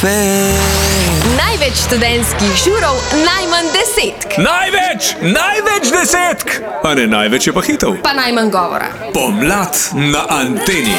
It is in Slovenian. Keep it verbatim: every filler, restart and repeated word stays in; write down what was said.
pet. Največ študentskih žurov, najmanj desetk. Največ, največ desetk. A ne, največ je pa hitov. Pa najmanj govora. Pomlad na Anteni.